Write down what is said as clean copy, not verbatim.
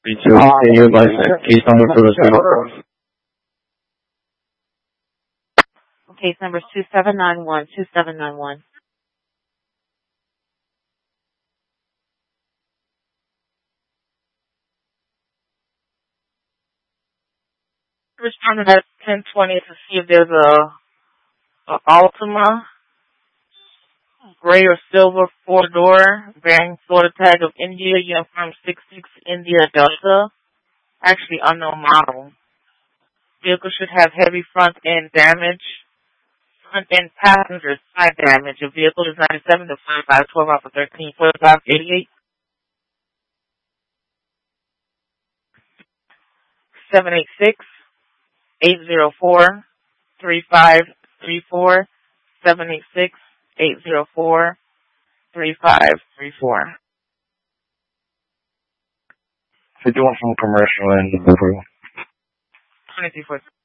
Your license. Case number for the Case number is 2791. Responding at 1020 to see if there's a Altima, gray or silver 4-door, bearing Florida tag of India, uniform 66 India Delta. Actually unknown model. Vehicle should have heavy front end damage. Front end passenger side damage. The vehicle is 97 to 45, 12 off of 13, 45, 88. 786 804 3534. 786 804 3534. They do want some commercial and 23